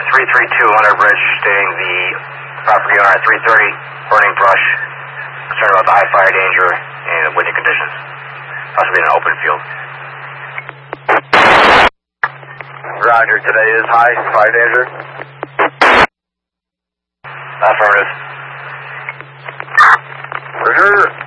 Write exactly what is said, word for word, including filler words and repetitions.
three three two Hunter Bridge, stating the property owner at three thirty, burning brush, concerned about the high fire danger and windy conditions, possibly in an open field. Roger, today is high fire danger. Affirmative. Roger.